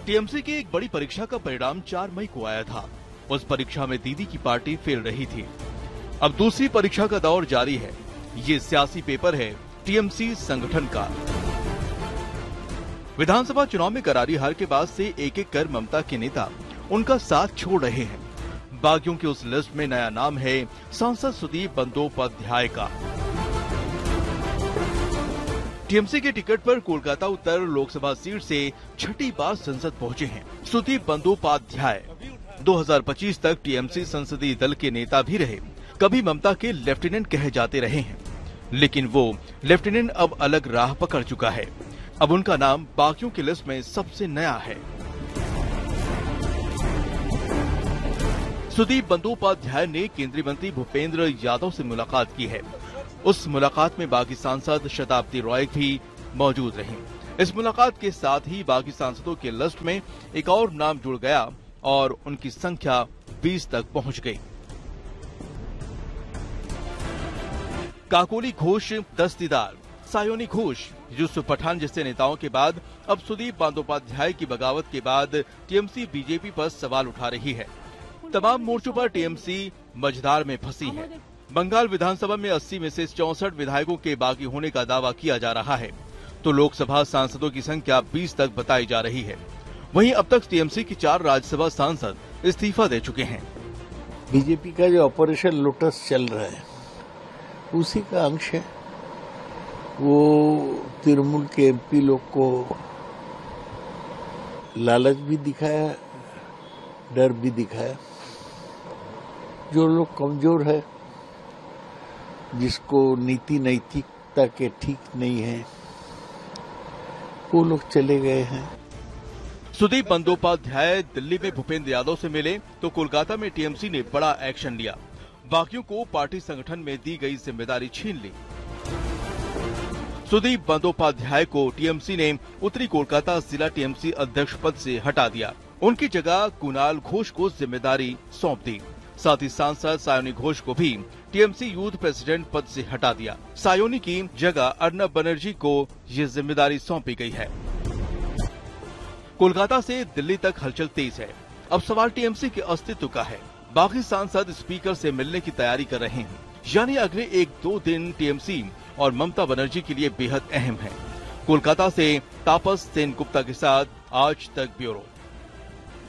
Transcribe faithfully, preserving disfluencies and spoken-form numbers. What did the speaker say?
TMC की एक बड़ी परीक्षा का परिणाम चार मई को आया था। उस परीक्षा में दीदी की पार्टी फेल रही थी। अब दूसरी परीक्षा का दौर जारी है। ये सियासी पेपर है टीएमसी संगठन का। विधानसभा चुनाव में करारी हार के बाद से एक एक कर ममता के नेता उनका साथ छोड़ रहे हैं। बागियों की उस लिस्ट में नया नाम है सांसद सुदीप बंदोपाध्याय का। टीएमसी के टिकट पर कोलकाता उत्तर लोकसभा सीट से छठी बार संसद पहुंचे हैं सुदीप बंदोपाध्याय। दो हज़ार पच्चीस तक टीएमसी संसदीय दल के नेता भी रहे। कभी ममता के लेफ्टिनेंट कहे जाते रहे हैं, लेकिन वो लेफ्टिनेंट अब अलग राह पकड़ चुका है। अब उनका नाम बागियों की लिस्ट में सबसे नया है। सुदीप बंदोपाध्याय ने केंद्रीय मंत्री भूपेंद्र यादव से मुलाकात की है। उस मुलाकात में बागी सांसद शताब्दी रॉय भी मौजूद रहीं। इस मुलाकात के साथ ही बागी सांसदों की लिस्ट में एक और नाम जुड़ गया और उनकी संख्या बीस तक पहुंच गई। काकोली घोष, दस्तीदार, सायोनी घोष, यूसुफ पठान जैसे नेताओं के बाद अब सुदीप बंदोपाध्याय की बगावत के बाद टीएमसी बीजेपी पर सवाल उठा रही है। तमाम मोर्चों पर टीएमसी मझधार में फंसी है। बंगाल विधानसभा में अस्सी में से चौसठ विधायकों के बागी होने का दावा किया जा रहा है, तो लोकसभा सांसदों की संख्या बीस तक बताई जा रही है। वहीं अब तक टीएमसी की चार राज्यसभा सांसद इस्तीफा दे चुके हैं। बीजेपी का जो ऑपरेशन लोटस चल रहा है उसी का अंश है। वो तृणमूल के एमपी लोग को लालच भी दिखाया, डर भी दिखाया। जो लोग कमजोर है, जिसको नीति नैतिकता के ठीक नहीं है, वो लोग चले गए हैं। सुदीप बंदोपाध्याय दिल्ली में भूपेंद्र यादव से मिले तो कोलकाता में टीएमसी ने बड़ा एक्शन लिया। बागियों को पार्टी संगठन में दी गई जिम्मेदारी छीन ली। सुदीप बंदोपाध्याय को टीएमसी ने उत्तरी कोलकाता जिला टीएमसी अध्यक्ष पद से हटा दिया। उनकी जगह कुणाल घोष को जिम्मेदारी सौंप दी। साथ ही सांसद सायोनी घोष को भी टीएमसी यूथ प्रेसिडेंट पद से हटा दिया। सायोनी की जगह अर्नब बनर्जी को ये जिम्मेदारी सौंपी गई है। कोलकाता से दिल्ली तक हलचल तेज है। अब सवाल टीएमसी के अस्तित्व का है। बाकी सांसद स्पीकर से मिलने की तैयारी कर रहे हैं, यानी अगले एक दो दिन टीएमसी और ममता बनर्जी के लिए बेहद अहम है। कोलकाता से तापस सेन गुप्ता के साथ आज तक ब्यूरो।